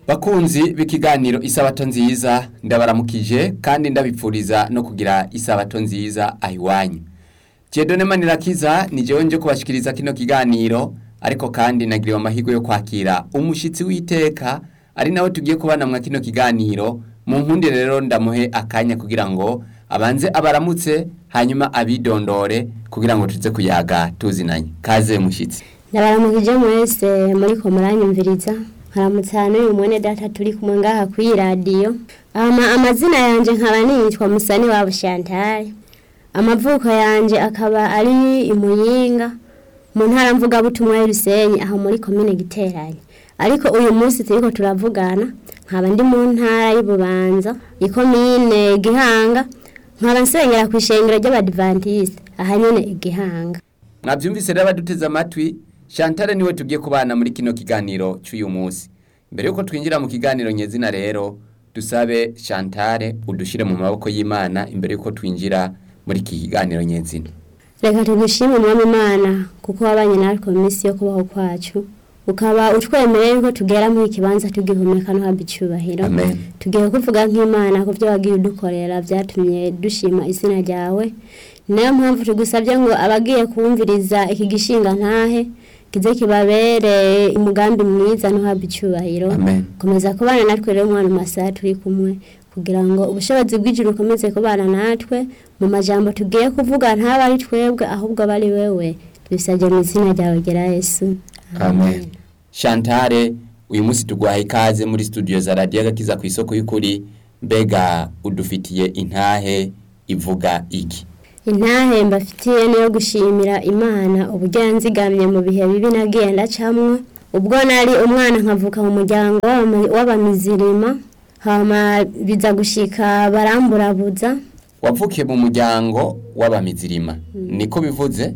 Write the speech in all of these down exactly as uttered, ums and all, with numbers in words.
Bakunzi b'ikiganiro isabato nziza ndabaramukije kandi ndabipfuriza no kugira isabato nziza ahiwanyu. Jedone Manirakiza ni jewe nje kubashikiriza kino kiganiro, ariko kandi nagiriwe amahirwe yo kwakira umushitsi w'iteka ari nawe tugiye kubana mwa kino kiganiro. Mu nkundi rero ndamuhe akanya kugira ngo abanze abaramutse hanyuma abidondore kugira ngo tuze kuyaga tuzinanye. Kaze mushitsi. Ndabaramukije mwese muri ko muranyumviriza. Haramutsana uyu mwene data turi kumwe ngaha kuri radio. Ama amazina yanje nkaba nitwa Musani wa Chantal. Amavuko yanje akaba ari imuyinga mu ntara mvuga butumwa y'Rusenyi aho muri commune Giteranye. Ariko uyu munsi turiko turavugana nkaba ndi mu ntara y'Ububanza ikomine Gihanga, nkaba nsengera kwishengero ry'Abadventiste aha nyene Igihanga. Mwavyumvise rero baduteza amatwi. Chantal niwe tugiye kubana muri kino kiganiro cy'uyu munsi. Mbere yuko twinjira mu kiganiro nyezina rero dusabe Chantal udushire mu maboko y'Imana imbere yuko twinjira muri iki kiganiro nyezina. Reka tugushime mwami Imana kuko wabanye natwe mu minsi yo kubaho kwacu, ukaba utwemereye ko tugera mu kibanza tugihumeka no hamba icubahiro. Amen. Tugiye kuvuga nk'Imana ku byo wagiye udukorera byatumye dushima izina ryawe. Nayo mpamvu tugusabye ngo abagiye kumviriza iki gishinga ntahe kize kibabere umugambi mwiza no hamba icubahiro. Amen. Komeza kubana natwe rero mwana masaha turi kumwe kugira ngo ubushobozi bw'ijuru komeze kubana natwe mu majambo tugiye kuvuga ntaba ari twebwe ahubwo bari wewe. Tubisabye mu izina ryawe gera Yesu. Amen. Chantal, uyu munsi tugwaye ikaze muri studio za Radio Gakiza ku isoko y'ukuri. Mbega udufitiye intahe ivuga iki? Intahe mbafitiye niyo gushimira Imana uburyo yanzigamye mu bihe bibi nagiye ndacamwe. Ubwo nari umwana nkavuka mu muryango w'abamizirima, hama biza gushika baramburabuza. Wavukiye mu muryango w'abamizirima, niko bivuze?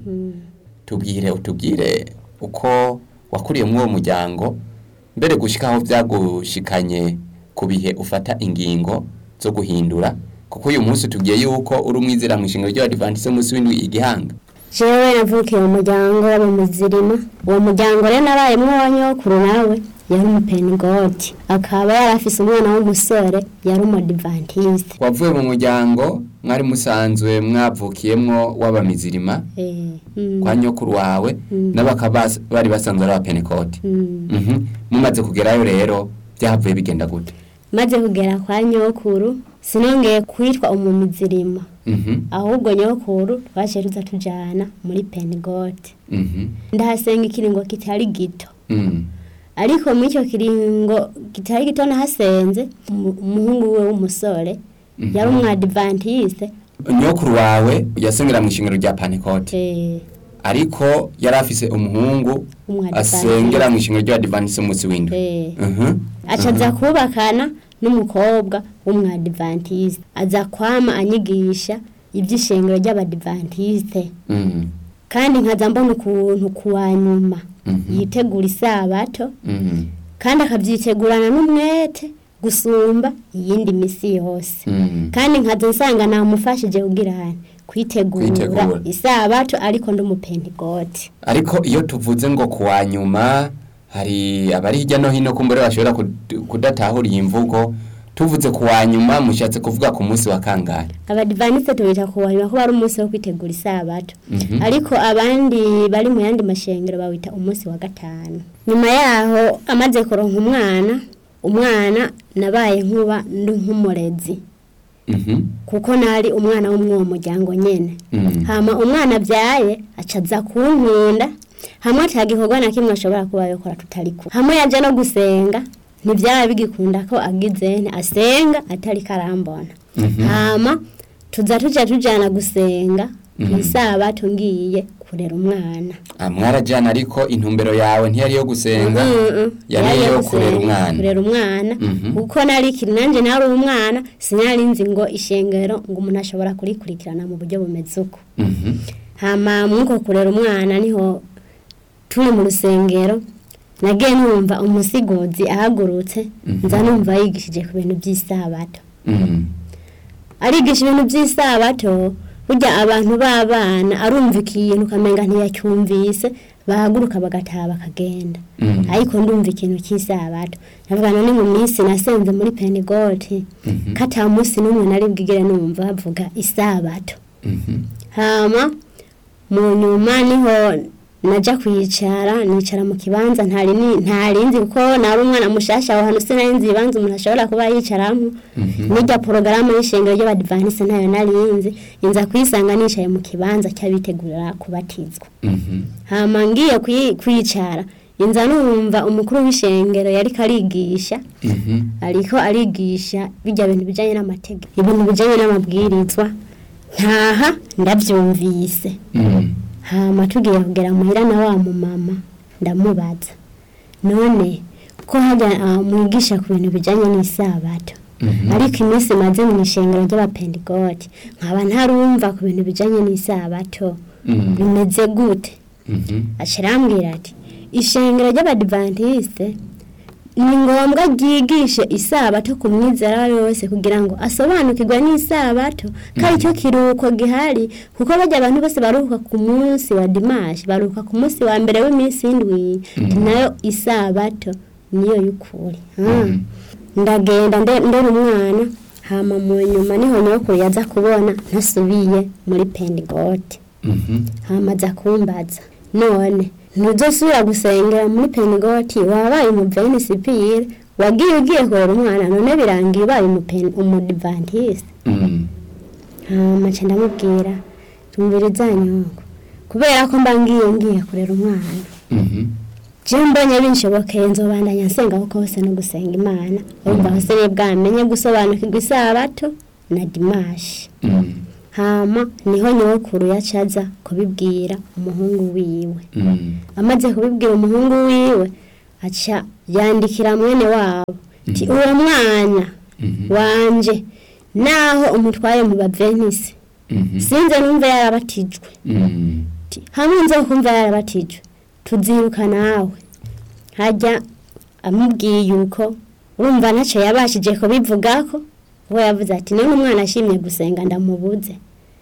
Tubwire utubwire uko wakuriye mu muryango, mbere gushika aho byagushikanye ku bihe ufata ingingo zo guhindura, kuko uyu munsi tugiye yuko uri umwizera mu ishingiro ry'Abadventiste munsi w'indwi Igihanga. Jewe navukiye mu muryango w'abamizirima. Uwo muryango rero nabayemwo wanyokuru nawe yari umupenigoti, akaba yarafise umwana w'umusore yari umudventiste. Wavuye mu muryango mwari musanzwe mwavukiyemwo w'abamizirima Eh. Mm. kwa nyokuru wawe Mm. n'abakaba bari basanzwe ari abapenigoti. Mm. Mhm. Mumaze kugerayo rero byavuye bigenda gute? Maze kugera kwa nyokuru sinongeye kwitwa umumizirima. Mhm. Ahubwo nyokuru twaje tuza tujana muri Pentecote. Mhm. Ndahasenga ikiringo kitari gito. Mhm. Ariko muri icyo kiringo kitari gito nahasenze umuhungu we w'umusore Mhm. yari umwadventiste. Nyokuru wawe yasengera mu ishingiro rya Pentecote. Eh, Ariko yari afise umuhungu Umwadventiste. asengera mu ishingiro ry'Abadventiste munsi w'indwi. eh. Mhm. Acaza kubakana n'umukobwa w'umwadventiste. Aza kwama anyigisha iby'ishengero ry'Abadventiste. Mhm. Kandi nkaza mbona ukuntu kuwanyuma Mhm. yitegura isabato, Mhm. kandi akabyitegurana n'umwete gusumba iyindi misi yose. Mhm. Kandi nkaza nsanga namufashije kugira hano kwitegura Kwitegura. isabato ariko ndi umupentecote. Ariko iyo tuvuze ngo kuwa nyuma hari abari hirya no hino kumbure bashobora kud- kudatahura iyi mvugo. Tuvuze kuwa nyuma mushatse kuvuga ku munsi wa kangahe? Abadventiste tubita kuwanyuma ko ari umunsi wo kwitegura isabato. Mhm. Ariko abandi bari mu yandi mashengero bawita umunsi wa gatanu. Nyuma yaho amaze kuronka umwana, umwana nabaye nkuba ndi nk'umurezi. Mhm. Kuko nari umwana w'umwo muryango nyene. Mhm. Hama umwana byaye acaza kunkunda, hamwe atagikorwa na kimwe ashobora kuba yokora tutari ku. Hamwe yaje no gusenga, ntibyaba bigikunda ko agizene asenga atari karambona. Mhm. Hama tuza tuja tujana gusenga Mhm. isabato ngiye kurera umwana. Ah, mwarajana ariko intumbero yawe ntiyari yo gusenga, Mm-mm. yari yo gusenga, kurera umwana. kurera umwana. Mhm. Kuko nari kiri nanje nari umwana, sinari nzi ngo ishengero ngo umuntu ashobora kurikurikirana mu buryo bumeze uko. Mhm. Hama muko kurera umwana niho turi mu rusengero, nagiye numva umusigozi ahagurutse. Mhm. Nza numva yigishije ku bintu by'isabato. Mhm. Arigisha ibintu by'isabato, burya abantu b'abana arumva ikintu kamenga ntiyacyumvise, bahaguruka bagataha bakagenda Mhm. ariko ndumva ikintu cy'isabato navuga none mu minsi nasenze muri Pentecote Mhm. kata munsi n'umwe nari bwigere numva bavuga isabato Mhm. hama mu nyuma niho naja kwicara nicara mu kibanza ntari ni ntarinzi kuko nari umwana mushasha aho hano sinarinzi ibanza umuntu ashobora kuba yicaramo Mhm. nijya porogaramu y'ishengero ry'abadivantiste ntayo narinzi inza kwisanga nicaye mu kibanza cy'abitegura kubatizwa Mhm. hama ngiye kwi- kwicara inza numva umukuru w'ishengero yari karigisha Mhm. ariko arigisha bijya bintu bijanye n'amategeko ibintu bijanye n'amabwirizwa ntaha ndavyumvise Mhm. hama tugiye kugera muhira na wa mu mama ndamubaza none ko hajya ah, mwigisha ku bintu bijanye n'isabato Mhm. ariko iminsi maze mu ishengero ry'abapentekote nkaba ntarumva ku bintu bijanye n'isabato Mhm. bimeze gute Mhm. ashirambwira ati ishengero ry'abadivantiste ni ngombwa ryigishe isabato ku mwizera wese kugira ngo asobanukirwe n'isabato ko ari cyo kiruhuko gihari kuko bajya abantu bose baruhuka ku munsi wa dimashi baruhuka ku munsi wa mbere w'iminsi indwi Mhm. nayo isabato niyo y'ukuri Ah. Mhm. ndagenda nde- ndera umwana hama mu nyuma niho nyokuru yaza kubona ntasubiye muri Pentecote Mhm. hama aza kumbaza none ntuzosubira gusengera muri Pentecote wabaye umuvenisipire wagiye ugiye kurera umwana none birangiye ubaye umupen- umudivantiste Mhm. hama nca ndamubwira tumviriza nyoko kubera ko mba ngiye ngiye kurera umwana Mhm. je mbonye binshobokeye nzobandanya nsenga kuko hose no gusenga imana urumva hose ni bwamenye gusobanukirwa isabato na dimashi Mhm. hama niho nyokuru yacaza kubibwira umuhungu wiwe Mhm. amaze kubibwira umuhungu wiwe aca yandikira mwene wabo ti Mhm. uwo mwana Mhm. wanje naho umutwaye mu bavenisi Mhm. sinze numva yarabatijwe Mhm. ti hamwe nze kumva yarabatijwe tuziruka nawe hajya amubwiye yuko urumva ntaco yabashije kubivugako we yavuze ati none umwana ashimye gusenga ndamubuze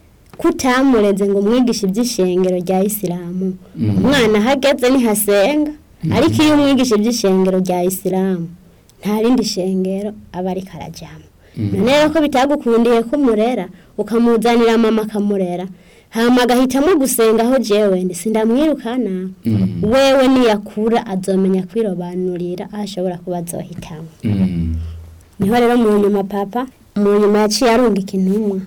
kutamureze ngo umwigishe iby'ishengero rya Isilamu Mhm. umwana hageze nihasenga ariko iyo umwigisha iby'ishengero rya Isilamu nta rindi shengero aba ari karajamo Mhm. none rero ko bitagukundiye kumurera ukamuzanira mama akamurera hama agahitamo gusenga aho jewe ndi sindamwirukana Mhm. wewe niyakura azomenya kwirobanurira aho ashobora kuba azohitamo Mhm. niho rero mu nyuma papa mu nyuma yaciye arunga ikintumwa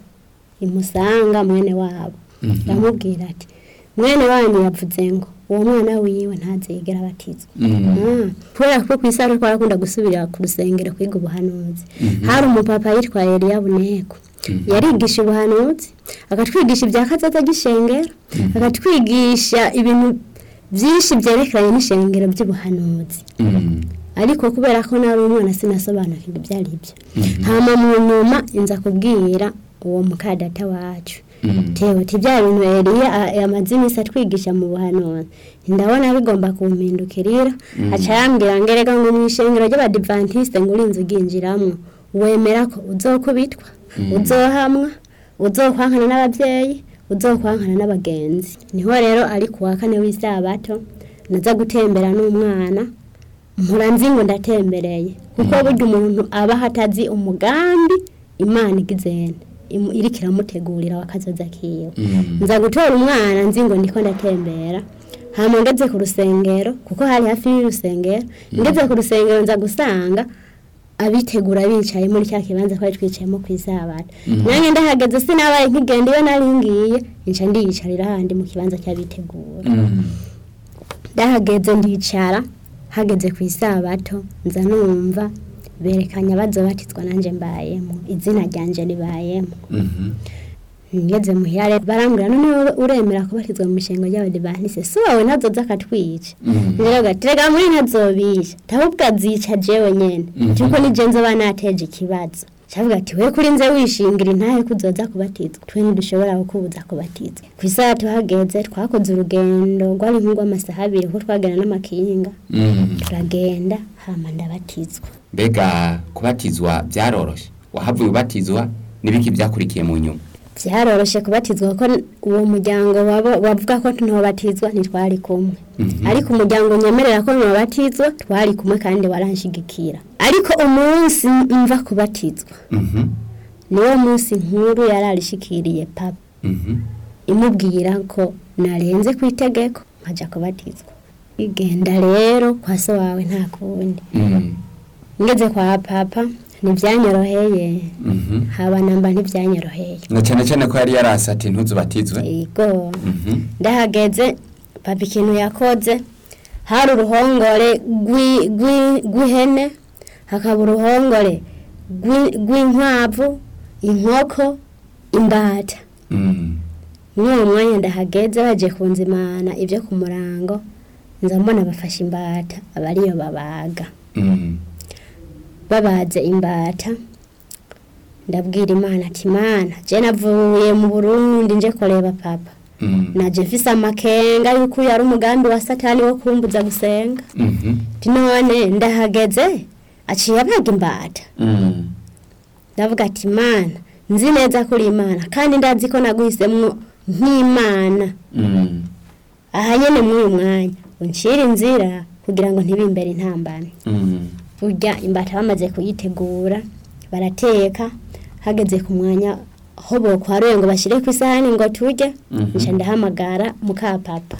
imusanga mwene wabo Mhm. ndamubwira ati mwene wanyu yavuze ngo uwo mwana wiwe ntazigera abatizwa Mhm. Ah, kubera ko kwisara twarakunda gusubira ku rusengero kwiga ubuhanuzi Mhm. hari umupapa yitwa Eliya Buneko Mhm. yarigisha ubuhanuzi akatwigisha ibya kazaza gishengero Mhm. akatwigisha ibintu byinshi byerekeranye n'ishengero by'ubuhanuzi Mhm. ariko kubera ko nari umwana sinasobanukirwa ibyo ari byo Mhm. hama mu nyuma inza kubwira uwo mukadata wacu Mhm. tewe tibya bintu Eliya amazina isa twigisha mu buhanuzi ndabona bigomba kumpindukirira Mhm. aca yambwira ngerega ngo mu ishengero ry'abadivantiste ngo urinze uginjiramwo wemera ko uzokubitwa Mhm. uzohamwa uzokwankana n'ababyeyi uzokwankana n'abagenzi niho rero ari kuwa kane w'isabato naza gutembera n'umwana mpora nzi ngo ndatembereye kuko burya umuntu aba hatazi umugambi imana igizene imu- iriko iramutegurira wakazoza kiwe Mhm. nza gutora umwana nzi ngo ndiko ndatembera hama ngeze ku rusengero kuko hari hafi y'urusengero ngeze ku rusengero nza gusanga abitegura bicaye muri cya kibanza twari twicayemo ku isabato Mhm. nanjye ndahageze sinabaye nkigenda iyo nari ngiye nca ndiyicarira handi mu kibanza cy'abitegura Mhm. ndahageze ndicara hageze ku isabato nza numva berekanya bazobatizwa nanje mbayemo izina ryanje ribayemo Mhm. ngeze muhira barambwira none wowe uremera kubatizwa mu mishengo y'abadivantiste so wawe ntazoza akatwica Mhm. rero gaterega muri ntazobisha ahubwo azica jewe nyene Mhm. cyuko nije nzoba nateje ikibazo cavuga ati we kuri nze wishingira intahe kuzoza kubatizwa twe ntidushobora kukubuza kubatizwa ku isaha tuhageze twakoze urugendo rwari nk'urw'amasaha abiri kuko twagenda n'amakinga Mhm. turagenda hama ndabatizwa mbega kubatizwa byaroroshe wahavuye ubatizwa n'ibiki byakurikiye mu nyuma byaroroshe kubatizwa ko uwo muryango wavuga ko ntobatizwa ntitwari kumwe ariko umuryango nyemerera ko ntobatizwa twari kumwe kandi waranshigikira ariko umunsi mva kubatizwa niwo munsi nkuru yararishikiriye papa imubwira ko narenze ku itegeko nkaja kubatizwa igenda rero kwa so wawe nta kundi ngeze kwa papa ntibyanyoroheye haba namba ntibyanyoroheye na cyane cyane ko yari yarasati ntuzubatizwe yego ndahageze papa ikintu yakoze hari uruhongore rw'ihene hakaba uruhongore rw'inkwavu inkoko imbata n'uwo mwanya ndahageze baje kunzimana ibyo ku murango nza mbona bafashe imbata abariyo babaga babaze imbata ndabwira Imana ati Imana je navuye mu Burundi nje kureba papa naje mfise amakenga yuko yari umugambi wa Satani wo kumbuza gusenga none ndahageze aciye abaga imbata ndavuga ati Imana nzi neza kuri Imana kandi ndazi ko naguhisemwo nk'Imana aha nyene muri mwanya uncira inzira kugira ngo ntibimbere intambane burya imbata bamaze kuyitegura barateka hageze ku mwanya ho bokwaruye ngo bashire ku isahani ngo turye nca ndahamagara muka papa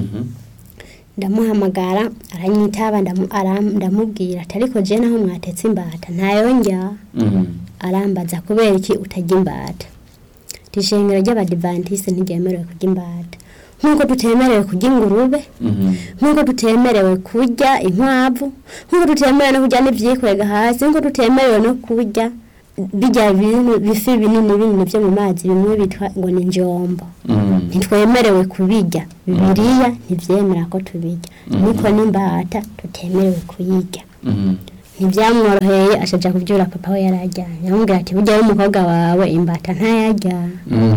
ndamuhamagara aranyitaba ndamubwira atariko je naho mwatetse imbata ntayonjya arambaza kubera iki utajya imbata tishengero ry'abadivantiste ntigemerewe kurya imbata nkuko tutemerewe kurya ingurube nkuko tutemerewe kurya inkwavu nkuko tutemerewe no kurya n'ivyikwega hasi nkuko tutemerewe no kurya bijya bintu bifi binini binini byo mu mazi bimwe bitwa ngo ni njombo ntitwemerewe kubijya bibiliya ntivyemera ko tubijya niko n'imbata tutemerewe kuyijya ntibyamworoheye ashaja kubyura papa we yarajyanye amubwira ati burya umukobwa wawe imbata ntayajya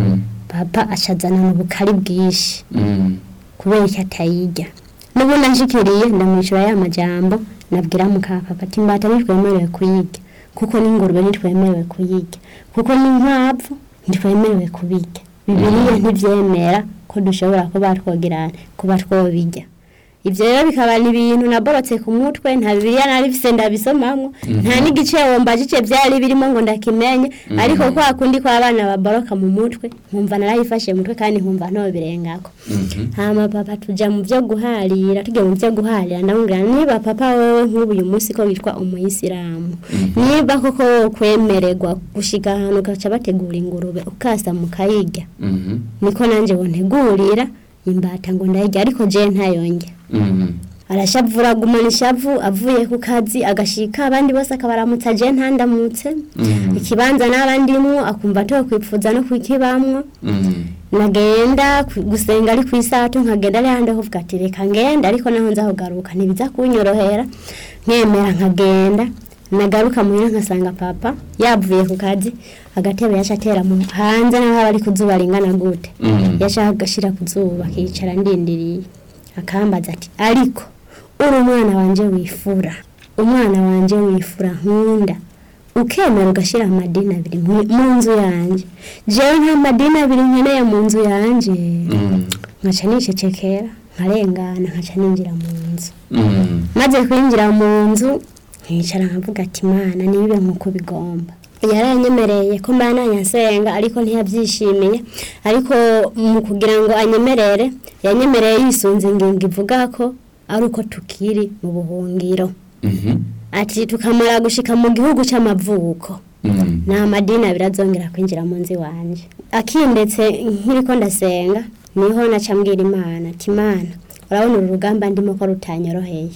papa ashazana mu bukari bwishi kubera icyo atayijya n'ubu nanshikiriye ndamwishura ya majambo nabwira muka papa ati imbata ntitwemerewe kuyijya kuko n'ingurube ntitwemerewe kuyijya kuko n'inkwavu ntitwemerewe kubijya bibiliya ntivyemera ko dushobora kuba twogirana kuba twobijya ivyo rero bikaba ni ibintu naborotse ku mutwe nta bibiliya nari bise ndabisomamwo nta n'igice wombaje byari birimo ngo ndakimenye ariko kwa kundi kwa abana baboroka mu mutwe nkumva narayifashe mu mutwe kandi nkumva nto birengako hama papa tuja mu byo guharira tujye mu byo guharira ndamubwira niba papa wewe nk'ubu uyu munsi ko witwa umuyisilamu niba koko kwemererwa gushika ahantu gaca bategura ingurube ukasa mukayijya niko nanje wontegurira imbata ngo ndayijya ariko je ntayonge arashavura gumana ishavu avuye ku kazi agashika abandi bose akabaramutsa je ntandamutse ikibanza n'abandimwo akumva to kwipfuza no kwikibamwo nagenda gusenga ari kwisato nkagenda ari hande hovuga ati reka ngenda ariko naho nzaho garuka nibiza kunyorohera nkemera nkagenda nagaruka muhira nkasanga papa yavuye ku kazi agatebe yacatera mu hanze naho bari kuzuba ringana gute yashaka gashira kuzuba kicara ndindiriye akambaza ati ariko uri umwana wanje wifura umwana wanje wifura nkunda ukemera ugashira amadini abiri mu nzu yanje jewe nta madini abiri nkeneye mu nzu yanje nkaca nicecekera nkarengana nkaca ninjira mu nzu maze kwinjira mu nzu nkicara nkavuga ati Imana nibe nkuko bigomba yaranyemereye ko mbana nyasenga ariko ntiyabyishimiye ariko mu kugira ngo anyemerere yanyemereye yisunze ingingo ivuga ko ari uko tukiri mu buhungiro ati tukamara gushika mu gihugu cy'amavuko na madina birazongera kwinjira mu nzi wanje akindetse nkiriko ndasenga niho nacambwira Imana ati Imana urabona urugamba ndimo ko rutanyoroheye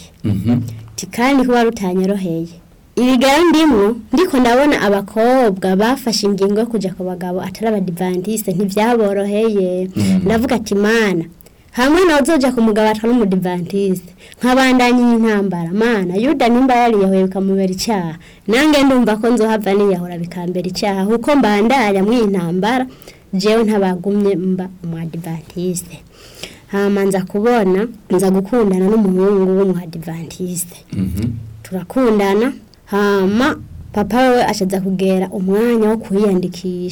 kandi kuba rutanyoroheye ibigara ndimwo ndiko ndabona abakobwa bafashe ingingo yo kuja ku bagabo atari abadivantiste ntivyaboroheye ndavuga ati Mana hamwe nazoja ku mugabo atari umudivantiste nkabandanye intambara Mana Yuda nimba yari yahuye bikamubera icyaha nange ndumva ko nzohava niyahura bikambera icyaha kuko mbandanya mu intambara jewe ntabagumye mba umwadivantiste hama nza kubona nza gukundana n'umuhungu w'umwadivantiste turakundana hama papa we ashaza kugera umwanya wo kuyandikisha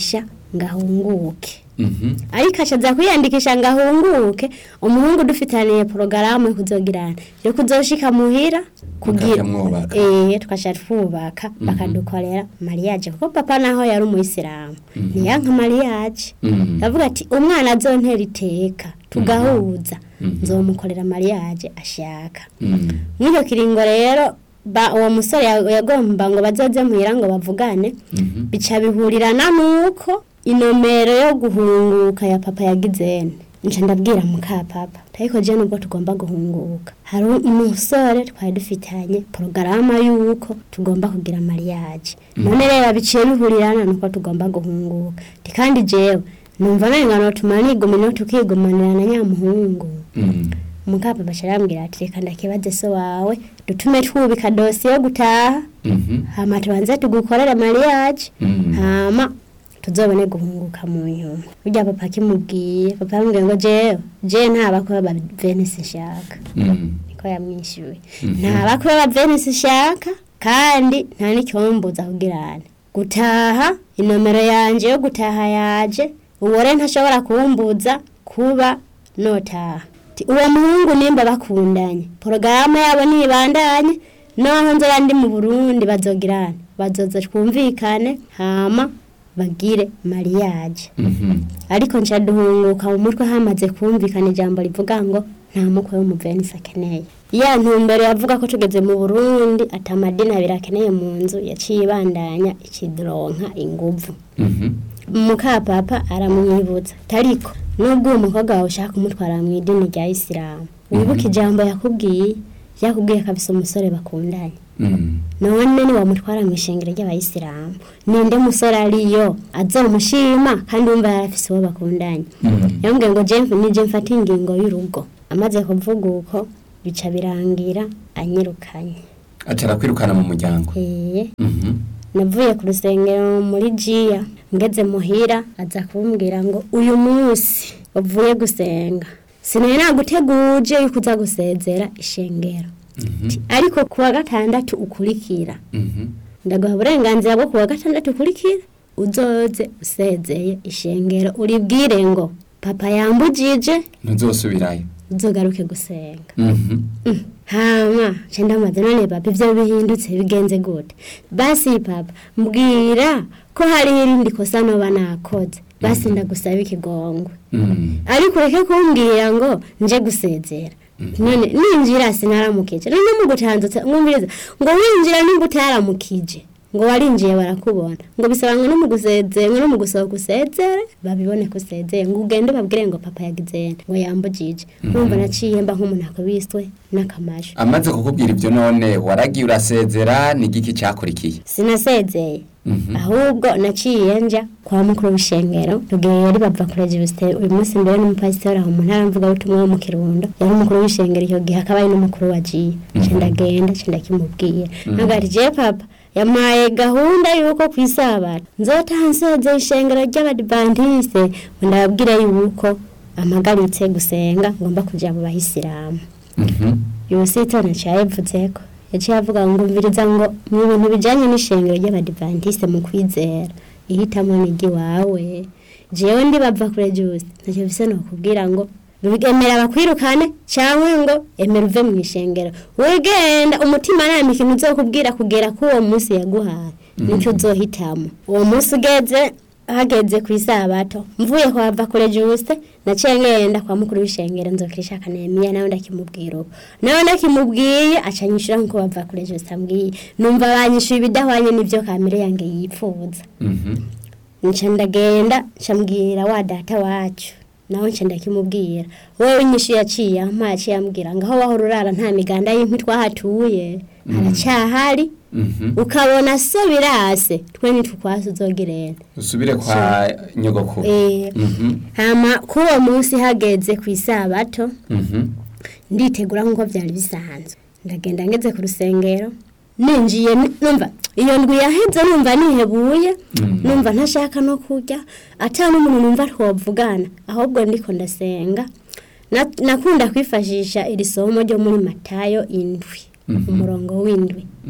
ngahunguke Mhm. ariko ashaza kwiyandikisha ngahunguke umuhungu dufitaniye porogaramu yo kuzogirana yo kuzoshika muhira kugira Mukajya eh twasha twubaka bakadukorera mariage kuko papa naho yari umuyisilamu niyanka mariage Mhm. yavuga ati umwana azontera iteka tugahuza nzomukorera mariage ashaka Mhm. n'icyo kiringo rero ba uwo musore ya- yagomba ngo bazoze muhira ngo bavugane Mhm. bica bihurirana nuko inomero yo guhunguka ya papa yagizene nca ndabwira muka papa ariko je nubwo tugomba guhunguka hari umusore twari dufitanye porogaramu yuko tugomba kugira mariage none rero biciye bihurirana nuko tugomba guhunguka Ti kandi jewe numva nenga no tumaniga umunota ukigumanira na nyamuhungu Mhm. mukapa basharambwira ati reka ndakibaze so wawe dutume twubika dosiye yo gutaha Mhm. hama tubanze tugukorera mariage Mhm. hama tuzobone guhunguka mu nyuma burya papa kimubwiye papa yambwiye ngo jewe je nta bakwe ba Venus nshaka Mhm. niko yamwishyuye Mhm. nta bakwe ba Venus nshaka kandi nta n'icyombuza kugirana gutaha inomero yanje yo gutaha yaje uwore ntashobora kumbuza kuba notaha Ti, uwo muhungu nimba bakundanye porogaramu yabo nibandanye noneho nzoba ndi mu Burundi bazogirana bazoza twumvikane hama bagire mariage Mhm. ariko nca duhunguka mu mutwe hamaze kumvikana ijambo rivuga ngo nta mukwe w'umuvenisi akeneye ya ntumbero yavuga ko tugeze mu Burundi atamadini abiri akeneye mu nzu yaciye ibandanya ikidoronka inguvu Mhm. muka papa aramwibutsa tariko nubwo uwo mukobwa wawe ushaka kumutwara mu idini rya Isilamu wibuke ijambo yakubwiye yakubwiye kabisa umusore bakundanye Mhm. none ni wamutwara mu ishengero ry'abayisilamu ninde musore ariyo azomushima kandi wumva yarafise uwo bakundanye Mhm. yambwiye ngo je nije mfata ingingo y'urugo amaze kuvuga uko bica birangira anyirukanye Acara kwirukana mu muryango. eh Mhm. navuye ku rusengero muri jiya ngeze muhira aza kumbwira ngo uyu munsi uvuye gusenga sinari naguteguje yuko uza gusezera ishengero Mhm. ariko kuwa gatandatu ukurikira Mhm. ndaguha uburenganzira bwo kuwa gatandatu ukurikira uzoze usezeye ishengero uribwire ngo papa yambujije Ntuzosubirayo. uzogaruke gusenga Mhm. Mm. hama cenda maze none papa ivyo bihindutse bigenze gute basi papa mbwira ko hari irindi kosa noba nakoze basi ndagusaba ikigongwe Mhm. ariko ureke kumbwira ngo nje gusezera none ninjira sinaramukije none mu gutandutse mwumviriza ngo winjira nimba utaramukije ngo warinjiye barakubona ngo bisaba ngo no mu gusezera ngo no mu gusohoka usezere babibone ko usezeye ngo ugende babwire ngo papa yagize ngo yambujije urumva naciye mba nk'umuntu akubiswe n'akamaje Amaze kukubwira ibyo none waragiye urasezera ni giki cyakurikiye? sinasezeye Mhm. ahubwo naciye nja kwa mukuru w'ishengero tugiye yari bava kuri Register uyu munsi mbere n'umupasiteri aho mu ntara mvuga butumwa mu Kirundo yari umukuru w'ishengero icyo gihe akaba ari n'umukuru wagiye cenda genda cenda kimubwiye nagari je papa yamaye gahunda yuko kwisabara nzotaha nsezeye ishengero ry'abadivantiste ndababwira yuko amagaritse gusenga ngomba kuja mu bahisilamu Mhm. yosita nacayevutseko yaciye avuga ngo mviriza ngo mu bintu bijanye n'ishengero ry'abadivantiste mu kwizera ihitamo nigi wawe jewe ndi bava kure juice ntacyo bise no kubwira ngo bigemera bakwirukane cyangwa ngo emera uve mu ishengero wegenda umutima nami ikintu uzokubwira kugera ku uwo munsi yaguhaye nicyo uzohitamo uwo munsi ugeze hageze ku isabato mvuye kwa bava kure juice naciye ngenda kwa mukuru w'ishengero nzokirisha kanemiya nawe ndakimubwira uko nawe ndakimubwiye acanyishura nko bava kure juice ambwiye numva banyishuye ibidahwanye n'ivyo kamere yange yipfuza Mhm. nca ndagenda ncambwira wa data wacu nawe nca ndakimubwira wewe inyishu yaciye ampaye aciye ambwira ngaho wahora urara nta miganda y'inkwi twahatuye haracyahari Mhm. ukabona so birase twe nitwkwasi uzogerera Usubire kwa nyogokuru. eh Mhm. hama kuwo munsi hageze ku isabato Mhm. nditegura nkuko byari bisanzwe ndagenda ngeze ku rusengero ninjiye ni- numva iyo ndwi yaheze numva nihebuye Mhm. numva ntashaka no kurya atanu umuntu numva twovugana ahubwo ndiko ndasenga Na- nakunda kwifashisha iri somo ryo muri Matayo indwi Mhm. umurongo w'indwi Mhm.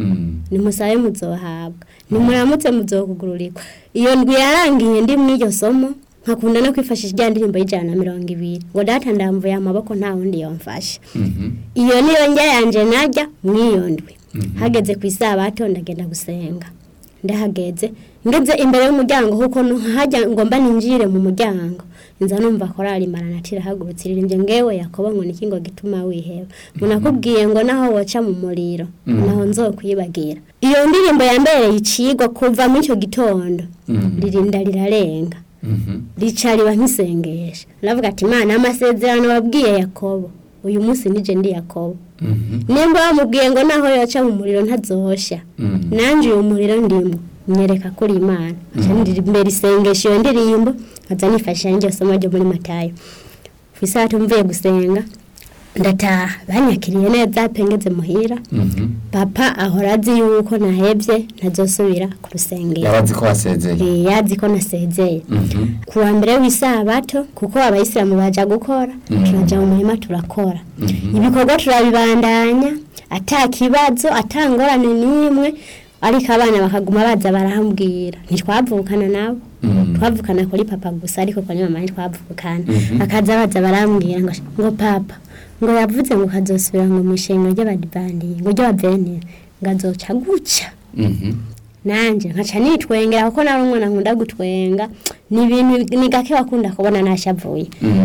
nimusabe muzohabwa nimuramutse muzokugururirwa. Iyo ndwi yarangiye ndi mw'iryo somo nkakunda no kwifashisha rya ndirimbo y'ijana na mirongo ibiri ngo data ndamvuye amaboko nta wundi yomfasha. Iyo niyo njya yanje najya mw'iyo ndwi. Hageze ku isabato ndagenda gusenga, ndahageze ngeze imbere y'umuryango huko hajya ngomba ninjire mu muryango nza numva korali maranatira hagurutse iririmbye ngewe Yakobo ngo niki ngo gituma wiheba munakubwiye ngo naho woca mu muriro naho nzokwibagira. Iyo ndirimbo yambereye icigwa kuva mu cyo gitondo ririnda rirarenga rica riba nk'isengesha. Navuga ati Imana amasezerano wabwiye Yakobo uyu munsi nije ndi Yakobo. Nimba wamubwiye ngo naho yoca mu muriro ntazohosha nanje uyu muriro ndimo nyereka kuri Imana. Kandi imbere isengesho iyo ndirimbo aza nifasha njye somo ryo muri Matayo. Fisato mvuye gusenga ndataha banyakiriye neza pengeze muhira. Papa ahora azi yuko nahebye ntazosubira ku rusengero. Yabazi ko wasezeye. Eh yazi ko nasezeye. Kuwa mbere w'isabato kuko abayisilamu baja gukora turaja mu murima turakora. Ibikorwa turabibandanya atakibazo atangorane nimwe ariko abana bakaguma baza barahambwira ntitwavukana nabo. Twavukana kuri papa gusa ariko kwa mama ntitwavukana. Akaza baza barambwira ngo ngo papa ngo yavuze ngo kazosubira ngo mushenga ry'abadivandi ngo ryo bavene ngazoca guca. Nanje nkaca nitwengera kuko nari umwana nkunda gutwenga ni ibintu ni gake bakunda kubona nashavuye.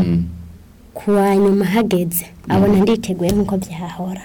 Kuwa nyuma hageze abona nditeguye nkuko byahora.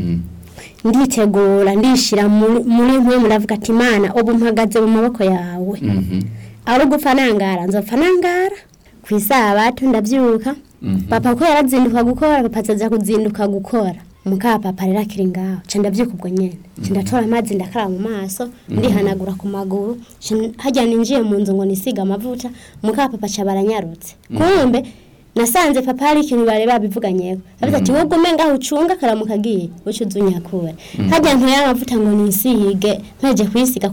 Nditegura ndishira muri nkwe muravuga ati Imana ubu mpagaze mu maboko yawe. Ari gupfa nangara nzopfa nangara kwisabato ndabyuka. Papa ko yarazinduka gukora papa azaza kuzinduka gukora muka papa rera kiri ngaho ca ndabyuka ubwo nyene ca ndatora amazi ndakara mu maso ndihanagura ku maguru hajya ninjiye mu nzu ngo nisiga amavuta muka papa ca baranyarutse. Kumbe nasanze papa hari ikintu bare babivuganyeko avuze ati ngo gume ngaho ucunga karamukagiye ucuzunya kure hajya ntoya amavuta ngo nisige ntaje kwisiga